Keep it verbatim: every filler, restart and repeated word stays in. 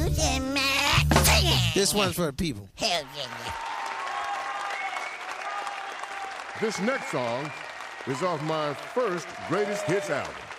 Houston, man. Sing it. This one's for the people. Hell yeah. This next song is off my first greatest hits album.